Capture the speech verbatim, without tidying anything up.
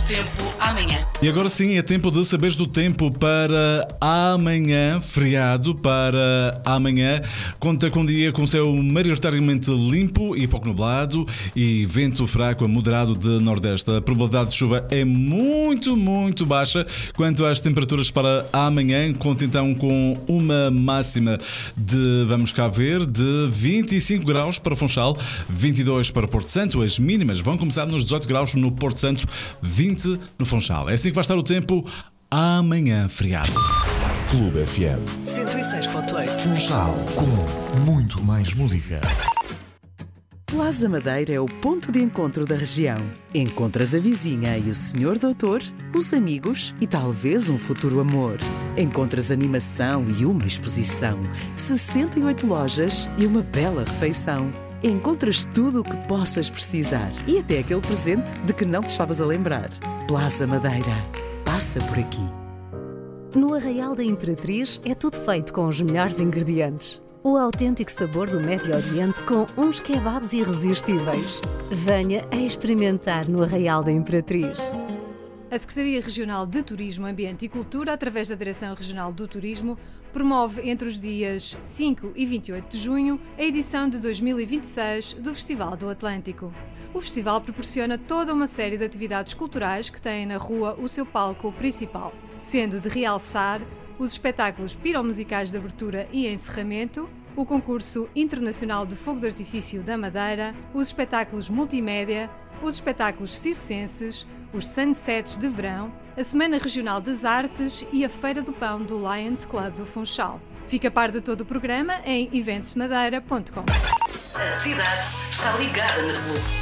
tempo amanhã. E agora sim, é tempo de saberes do tempo para amanhã, feriado para amanhã. Conta com um dia com céu maioritariamente limpo e pouco nublado e vento fraco a moderado de nordeste. A probabilidade de chuva é muito, muito baixa. Quanto às temperaturas para amanhã, conta então com uma máxima de, vamos cá ver, de vinte e cinco graus para Funchal, vinte e dois para Porto Santo. As mínimas vão começar nos dezoito graus no Porto Santo, vinte no Funchal. É assim que vai estar o tempo amanhã, feriado. Clube F M cento e seis ponto oito. Funchal, com muito mais música. Plaza Madeira é o ponto de encontro da região. Encontras a vizinha e o senhor doutor, os amigos e talvez um futuro amor. Encontras animação e uma exposição, sessenta e oito lojas e uma bela refeição. Encontras tudo o que possas precisar e até aquele presente de que não te estavas a lembrar. Plaza Madeira. Passa por aqui. No Arraial da Imperatriz é tudo feito com os melhores ingredientes. O autêntico sabor do Médio Oriente com uns kebabs irresistíveis. Venha a experimentar no Arraial da Imperatriz. A Secretaria Regional de Turismo, Ambiente e Cultura, através da Direção Regional do Turismo, promove entre os dias cinco e vinte e oito de junho a edição de dois mil e vinte e seis do Festival do Atlântico. O festival proporciona toda uma série de atividades culturais que têm na rua o seu palco principal, sendo de realçar os espetáculos piromusicais de abertura e encerramento, o concurso internacional de fogo de artifício da Madeira, os espetáculos multimédia, os espetáculos circenses, os sunsets de verão, a Semana Regional das Artes e a Feira do Pão do Lions Club do Funchal. Fica a par de todo o programa em eventos madeira ponto com. A cidade está ligada na Clube.